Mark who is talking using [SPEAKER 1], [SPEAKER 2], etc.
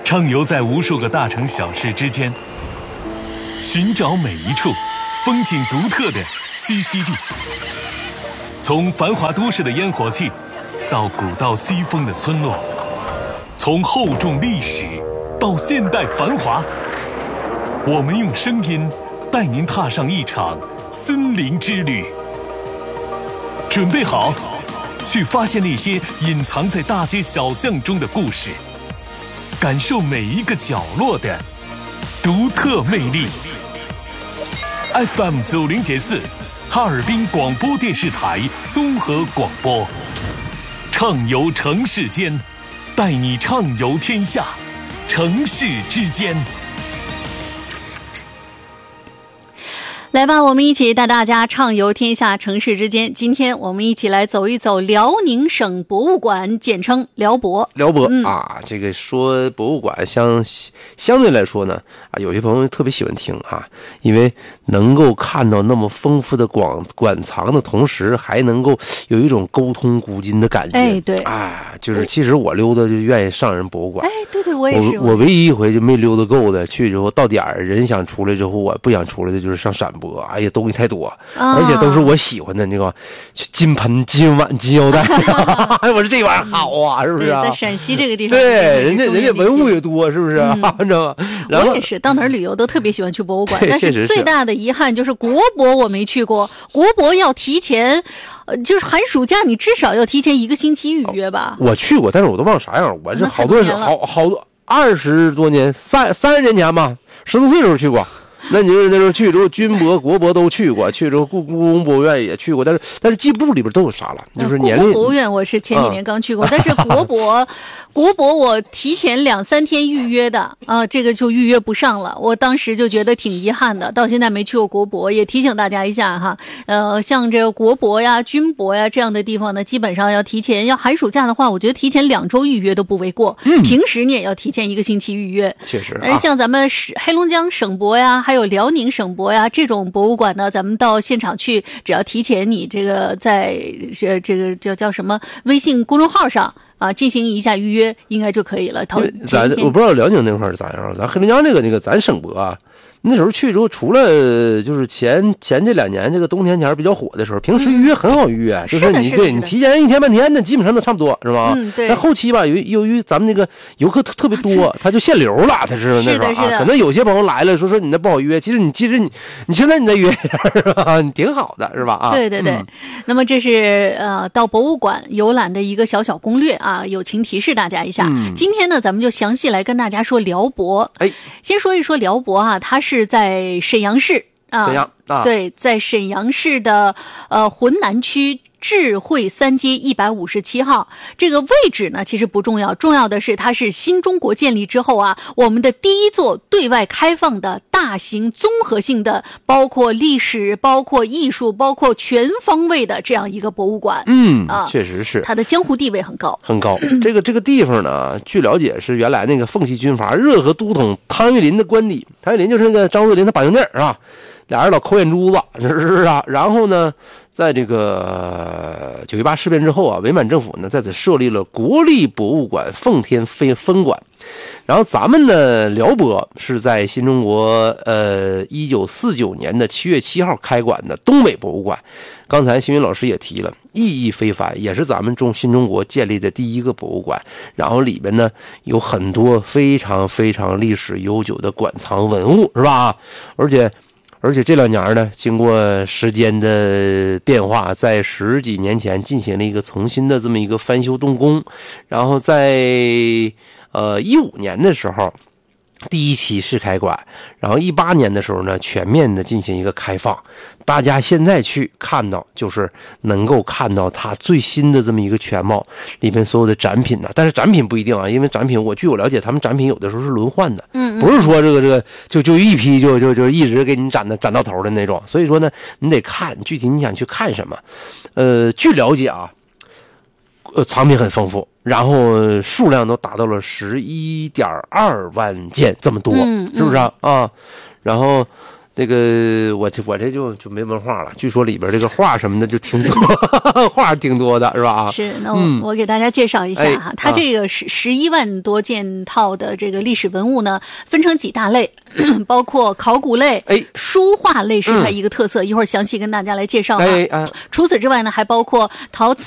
[SPEAKER 1] 畅游在无数个大城小市之间，寻找每一处风景独特的栖息地。从繁华都市的烟火气，到古道西风的村落，从厚重历史到现代繁华，我们用声音带您踏上一场森林之旅。准备好，去发现那些隐藏在大街小巷中的故事，感受每一个角落的独特魅力。FM 90.4，哈尔滨广播电视台综合广播，畅游城市间，带你畅游天下，城市之间。
[SPEAKER 2] 来吧，我们一起带大家畅游天下，城市之间。今天我们一起来走一走辽宁省博物馆，简称辽博。
[SPEAKER 3] 辽博啊，这个说博物馆相对来说呢，有些朋友特别喜欢听啊，因为能够看到那么丰富的馆藏的同时，还能够有一种沟通古今的感觉。
[SPEAKER 2] 哎，对
[SPEAKER 3] 啊，就是其实我溜达就愿意上人博物馆。
[SPEAKER 2] 哎，对，我也是。
[SPEAKER 3] 我唯一一回就没溜达够的，去之后到点儿人想出来之后，我不想出来的就是上陕博。哎呀，东西太多，而且都是我喜欢的那个金盆、金碗、金腰带。我说这玩意儿好啊，是不是啊？
[SPEAKER 2] 在陕西这个地方，
[SPEAKER 3] 对，人家文物也多，是不是啊？你知道吗？然后
[SPEAKER 2] 我也是，到哪儿旅游都特别喜欢去博物馆，但
[SPEAKER 3] 是
[SPEAKER 2] 最大的遗憾就是国博我没去过。国博要提前，就是寒暑假你至少要提前1个星期预约吧。
[SPEAKER 3] 我去过，但是我都忘了啥样。我是好多20多年，30年前吧，10多岁的时候去过。那你就是那时候去之后，军博、国博都去过，去之后故宫博物院也去过，但是记不住里边都有啥了，就是年龄。
[SPEAKER 2] 故宫博物院我是前几年刚去过，但是国博我提前2-3天预约的啊，这个就预约不上了，我当时就觉得挺遗憾的，到现在没去过国博，也提醒大家一下哈，像这个国博呀、军博呀这样的地方呢，基本上要提前，要寒暑假的话，我觉得提前2周预约都不为过，平时你也要提前1个星期预约。
[SPEAKER 3] 确实，
[SPEAKER 2] 像咱们黑龙江省博呀，还有辽宁省博呀这种博物馆呢，咱们到现场去，只要提前你这个在这个叫什么微信公众号上啊进行一下预约，应该就可以了。
[SPEAKER 3] 我不知道辽宁那块儿咋样，咱黑龙江那个咱省博啊。那时候去之后，除了就是前这2年这个冬天前比较火的时候，平时预约很好预约，就是你提前1天半天的，基本上都差不多，是吧？
[SPEAKER 2] 对。
[SPEAKER 3] 但后期吧，由于咱们那个游客特别多，他就限流了，他是那时候啊，可能有些朋友来了说你那不好约，其实你现在你再约一下是吧？你挺好的是吧？啊，
[SPEAKER 2] 对。那么这是到博物馆游览的一个小攻略啊，友情提示大家一下。今天呢，咱们就详细来跟大家说辽博。先说一说辽博啊，它是在沈阳市啊，对，在沈阳市的浑南区智慧3街157号。这个位置呢其实不重要，重要的是它是新中国建立之后啊，我们的第一座对外开放的大型综合性的，包括历史、包括艺术、包括全方位的这样一个博物馆。
[SPEAKER 3] 确实是，
[SPEAKER 2] 它的江湖地位很高。
[SPEAKER 3] 这个地方呢，据了解是原来那个奉系军阀热河都统汤玉麟的官邸。汤玉麟就是那个张作霖他把兄弟是吧？俩人老抠眼珠子，是不是啊？然后呢，在这个9·18事变之后啊，伪满政府呢在此设立了国立博物馆奉天分馆。然后咱们的辽博是在新中国1949年的7月7号开馆的东北博物馆。刚才新云老师也提了，意义非凡，也是咱们新中国建立的第一个博物馆。然后里边呢有很多非常非常历史悠久的馆藏文物，是吧？而且这2年呢，经过时间的变化，在10几年前进行了一个重新的这么一个翻修动工，然后在15年的时候第1期试开馆，然后18年的时候呢全面的进行一个开放。大家现在去看到，就是能够看到它最新的这么一个全貌，里面所有的展品呢，但是展品不一定啊，因为展品据我了解，他们展品有的时候是轮换的，不是说这个就一批就一直给你展到头的那种。所以说呢，你得看具体你想去看什么。据了解啊，藏品很丰富，然后数量都达到了11.2万件这么多，是不是啊？然后这个我这就没文化了，据说里边这个画什么的就挺多，画挺多的是吧？
[SPEAKER 2] 是，那我给大家介绍一下哈，它这个11万多件套的这个历史文物呢，分成几大类，包括考古类、书画类是它一个特色，一会儿详细跟大家来介绍哈。除此之外呢，还包括陶瓷。